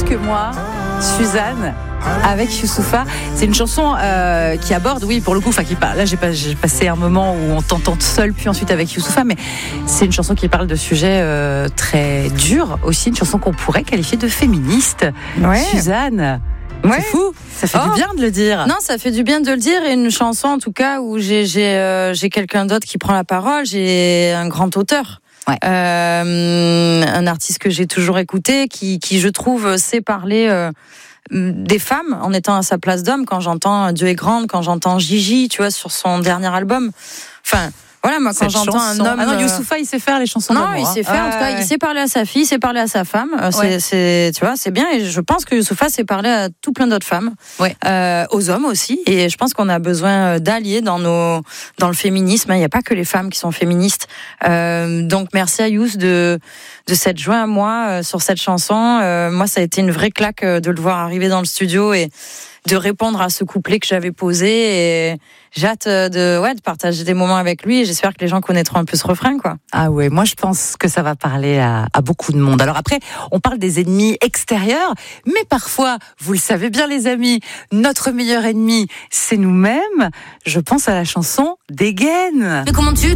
que moi, Suzanne, avec Youssoupha. C'est une chanson qui aborde, oui, pour le coup, enfin qui parle. Là, j'ai passé un moment où on t'entend seul, puis ensuite avec Youssoupha, mais c'est une chanson qui parle de sujets très durs aussi, une chanson qu'on pourrait qualifier de féministe. Ouais. Suzanne. Ouais. C'est fou, ça fait du bien de le dire. Non, ça fait du bien de le dire. Et une chanson, en tout cas, où j'ai quelqu'un d'autre qui prend la parole. J'ai un grand auteur. Ouais. Un artiste que j'ai toujours écouté, qui je trouve sait parler des femmes en étant à sa place d'homme. Quand j'entends Dieu est grande, quand j'entends Gigi, tu vois, sur son dernier album. Enfin, voilà, moi, quand j'entends un homme. Ah non, Youssoupha, il sait faire les chansons d'amour. Non, il sait faire. En tout cas, il sait parler à sa fille, il sait parler à sa femme. C'est, tu vois, c'est bien. Et je pense que Youssoupha sait parler à tout plein d'autres femmes, aux hommes aussi. Et je pense qu'on a besoin d'alliés dans le féminisme. Il n'y a pas que les femmes qui sont féministes. Donc, merci à Youss de s'être joint à moi sur cette chanson. Moi, ça a été une vraie claque de le voir arriver dans le studio et de répondre à ce couplet que j'avais posé. Et j'ai hâte de partager des moments avec lui, et j'espère que les gens connaîtront un peu ce refrain, quoi. Ah ouais, moi je pense que ça va parler à beaucoup de monde. Alors après, on parle des ennemis extérieurs, mais parfois, vous le savez bien les amis, notre meilleur ennemi, c'est nous-mêmes. Je pense à la chanson Dégaine. Mais comment tu